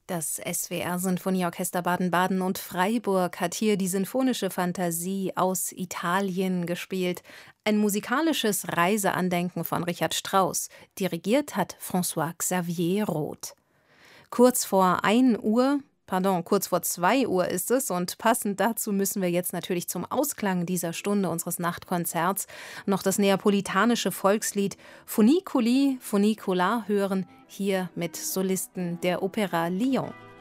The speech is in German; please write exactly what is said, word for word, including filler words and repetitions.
Das S W R-Sinfonieorchester Baden-Baden und Freiburg hat hier die sinfonische Fantasie aus Italien gespielt. Ein musikalisches Reiseandenken von Richard Strauss. Dirigiert hat François Xavier Roth. Kurz vor ein Uhr, pardon, kurz vor zwei Uhr ist es und passend dazu müssen wir jetzt natürlich zum Ausklang dieser Stunde unseres Nachtkonzerts noch das neapolitanische Volkslied Funiculi Funicular hören, hier mit Solisten der Opera Lyon.